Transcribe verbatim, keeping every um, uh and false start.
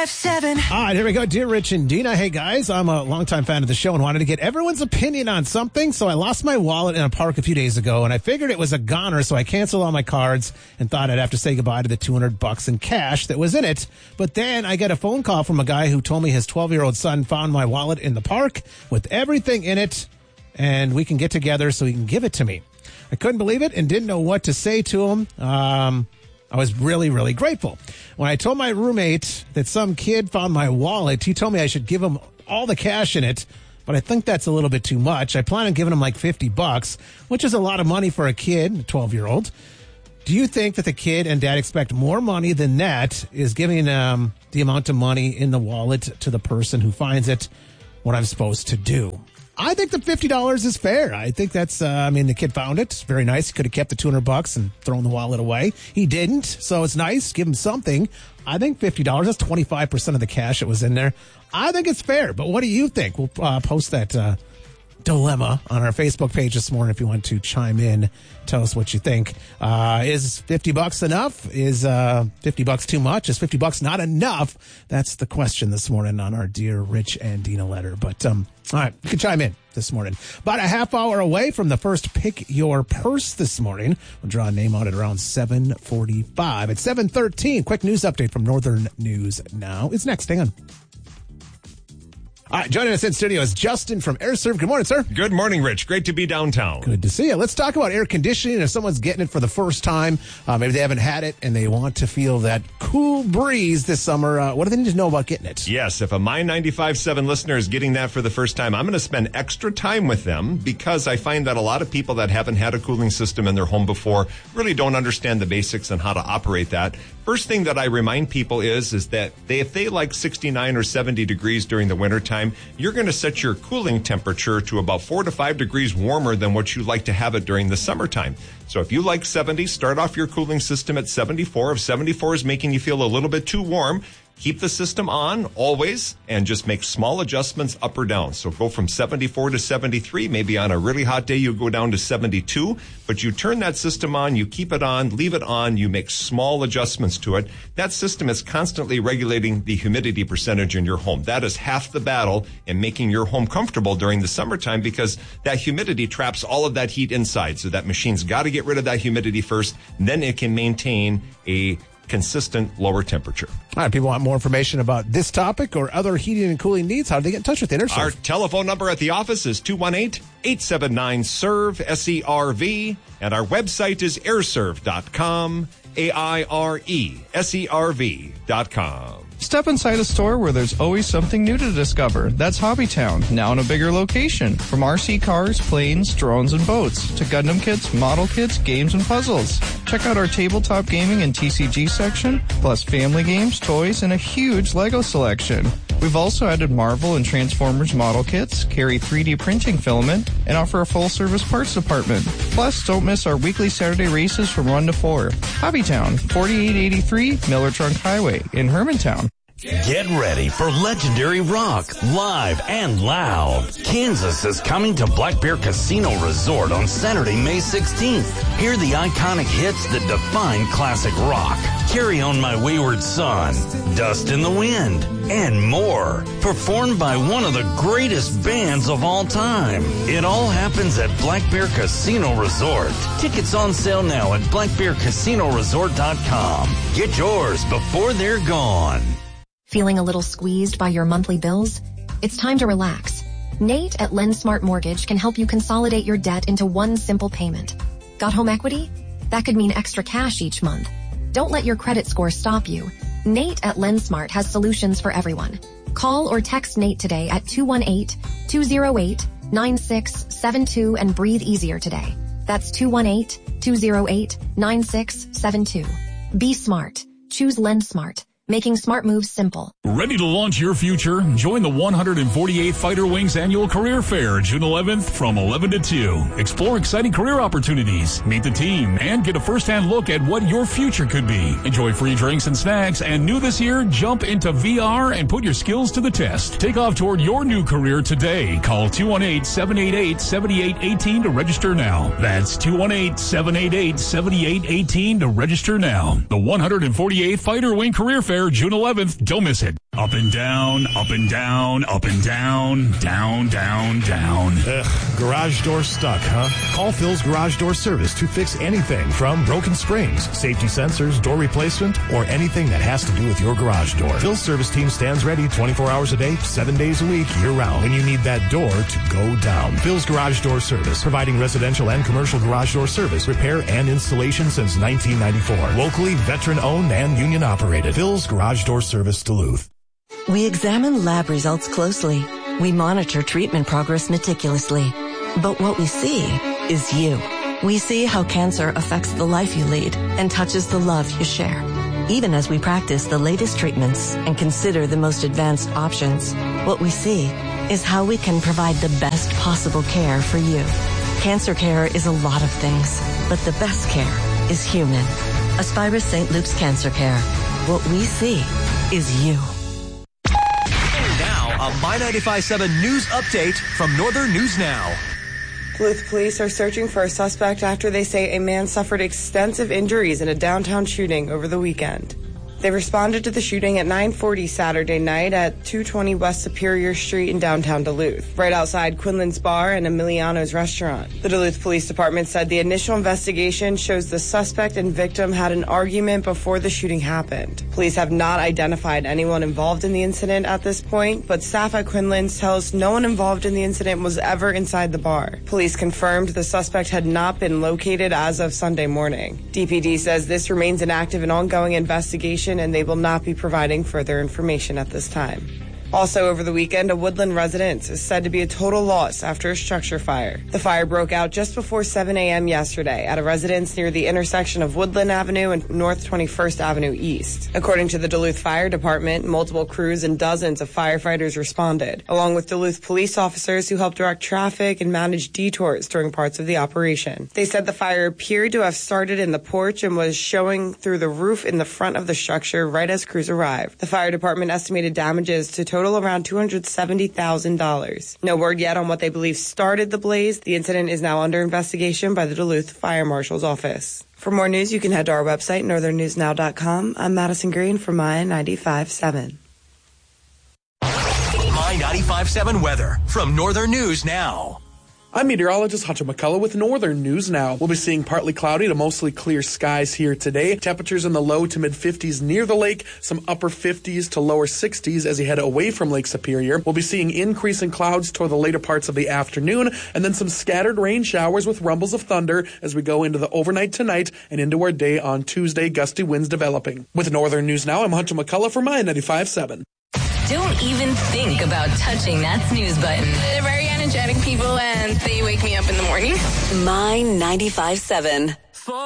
five seven. All right, here we go. Dear Rich and Dina. Hey, guys, I'm a longtime fan of the show and wanted to get everyone's opinion on something. So I lost my wallet in a park a few days ago, and I figured it was a goner, so I canceled all my cards and thought I'd have to say goodbye to the two hundred bucks in cash that was in it. But then I get a phone call from a guy who told me his twelve-year-old son found my wallet in the park with everything in it, and we can get together so he can give it to me. I couldn't believe it and didn't know what to say to him. Um... I was really, really grateful. When I told my roommate that some kid found my wallet, he told me I should give him all the cash in it, but I think that's a little bit too much. I plan on giving him like fifty bucks, which is a lot of money for a kid, a twelve-year-old. Do you think that the kid and dad expect more money than that? Is giving um, the amount of money in the wallet to the person who finds it what I'm supposed to do? I think the fifty dollars is fair. I think that's, uh, I mean, the kid found it. It's very nice. He could have kept the two hundred bucks and thrown the wallet away. He didn't, so it's nice. Give him something. I think fifty dollars, that's twenty-five percent of the cash that was in there. I think it's fair, but what do you think? We'll uh, post that uh, dilemma on our Facebook page this morning if you want to chime in. Tell us what you think. Uh, is fifty bucks enough? Is uh, fifty bucks too much? Is fifty bucks not enough? That's the question this morning on our Dear Rich and Dina letter. But, um, all right, you can chime in this morning. About a half hour away from the first Pick Your Purse this morning. We'll draw a name out at around seven forty-five. At seven thirteen, quick news update from Northern News Now. It's next. Hang on. All right, joining us in studio is Justin from AirServe. Good morning, sir. Good morning, Rich. Great to be downtown. Good to see you. Let's talk about air conditioning. If someone's getting it for the first time, uh, maybe they haven't had it and they want to feel that cool breeze this summer, uh, what do they need to know about getting it? Yes, if a My ninety-five point seven listener is getting that for the first time, I'm going to spend extra time with them because I find that a lot of people that haven't had a cooling system in their home before really don't understand the basics on how to operate that. First thing that I remind people is, is that they, if they like sixty-nine or seventy degrees during the wintertime, you're going to set your cooling temperature to about four to five degrees warmer than what you like to have it during the summertime. So if you like seventy, start off your cooling system at seventy-four. If seventy-four is making you feel a little bit too warm, keep the system on always and just make small adjustments up or down. So go from seventy-four to seventy-three. Maybe on a really hot day, you go down to seventy-two, but you turn that system on, you keep it on, leave it on, you make small adjustments to it. That system is constantly regulating the humidity percentage in your home. That is half the battle in making your home comfortable during the summertime because that humidity traps all of that heat inside. So that machine's got to get rid of that humidity first, then it can maintain a consistent lower temperature. All right, people want more information about this topic or other heating and cooling needs. How do they get in touch with AirServe? Our telephone number at the office is two one eight, eight seven nine, S E R V, S E R V, and our website is airserve dot com, A I R E S E R V dot com. Step inside a store where there's always something new to discover. That's Hobbytown, now in a bigger location. From R C cars, planes, drones, and boats, to Gundam kits, model kits, games, and puzzles. Check out our tabletop gaming and T C G section, plus family games, toys, and a huge Lego selection. We've also added Marvel and Transformers model kits, carry three D printing filament, and offer a full-service parts department. Plus, don't miss our weekly Saturday races from one to four. Hobbytown, forty-eight eighty-three Miller Trunk Highway in Hermantown. Get ready for legendary rock, live and loud. Kansas is coming to Black Bear Casino Resort on Saturday, May sixteenth. Hear the iconic hits that define classic rock. Carry On My Wayward Son, Dust in the Wind, and more. Performed by one of the greatest bands of all time. It all happens at Black Bear Casino Resort. Tickets on sale now at black bear casino resort dot com. Get yours before they're gone. Feeling a little squeezed by your monthly bills? It's time to relax. Nate at LendSmart Mortgage can help you consolidate your debt into one simple payment. Got home equity? That could mean extra cash each month. Don't let your credit score stop you. Nate at LendSmart has solutions for everyone. Call or text Nate today at two one eight, two oh eight, nine six seven two and breathe easier today. That's two one eight, two oh eight, nine six seven two. Be smart. Choose LendSmart. Making smart moves simple. Ready to launch your future? Join the one hundred forty-eighth Fighter Wings Annual Career Fair, June eleventh from eleven to two. Explore exciting career opportunities, meet the team, and get a first-hand look at what your future could be. Enjoy free drinks and snacks, and new this year, jump into V R and put your skills to the test. Take off toward your new career today. Call two one eight, seven eight eight, seven eight one eight to register now. That's two one eight, seven eight eight, seven eight one eight to register now. The one hundred forty-eighth Fighter Wing Career Fair, June eleventh. Don't miss it. Up and down, up and down, up and down, down, down, down. Ugh, garage door stuck, huh? Call Phil's Garage Door Service to fix anything from broken springs, safety sensors, door replacement, or anything that has to do with your garage door. Phil's service team stands ready twenty-four hours a day, seven days a week, year-round, when you need that door to go down. Phil's Garage Door Service, providing residential and commercial garage door service, repair, and installation since nineteen ninety-four. Locally, veteran-owned and union-operated. Phil's Garage Door Service, Duluth. We examine lab results closely. We monitor treatment progress meticulously. But what we see is you. We see how cancer affects the life you lead and touches the love you share. Even as we practice the latest treatments and consider the most advanced options, what we see is how we can provide the best possible care for you. Cancer care is a lot of things, but the best care is human. Aspirus Saint Luke's Cancer Care. What we see is you. A My ninety-five point seven news update from Northern News Now. Duluth police are searching for a suspect after they say a man suffered extensive injuries in a downtown shooting over the weekend. They responded to the shooting at nine forty Saturday night at two twenty West Superior Street in downtown Duluth, right outside Quinlan's Bar and Emiliano's restaurant. The Duluth Police Department said the initial investigation shows the suspect and victim had an argument before the shooting happened. Police have not identified anyone involved in the incident at this point, but staff at Quinlan's tell us no one involved in the incident was ever inside the bar. Police confirmed the suspect had not been located as of Sunday morning. D P D says this remains an active and ongoing investigation, and they will not be providing further information at this time. Also over the weekend, a Woodland residence is said to be a total loss after a structure fire. The fire broke out just before seven a.m. yesterday at a residence near the intersection of Woodland Avenue and North twenty-first Avenue East. According to the Duluth Fire Department, multiple crews and dozens of firefighters responded, along with Duluth police officers who helped direct traffic and manage detours during parts of the operation. They said the fire appeared to have started in the porch and was showing through the roof in the front of the structure right as crews arrived. The fire department estimated damages to total around two hundred seventy thousand dollars. No word yet on what they believe started the blaze. The incident is now under investigation by the Duluth Fire Marshal's office. For more news, you can head to our website, northern news now dot com. I'm Madison Green for My ninety-five point seven. My ninety-five point seven weather from Northern News Now. I'm meteorologist Hunter McCullough with Northern News Now. We'll be seeing partly cloudy to mostly clear skies here today. Temperatures in the low to mid fifties near the lake, some upper fifties to lower sixties as you head away from Lake Superior. We'll be seeing increasing clouds toward the later parts of the afternoon, and then some scattered rain showers with rumbles of thunder as we go into the overnight tonight and into our day on Tuesday, gusty winds developing. With Northern News Now, I'm Hunter McCullough for My ninety-five point seven. Don't even think about touching that snooze button. They're very energetic people, and they wake me up in the morning. My ninety-five point seven.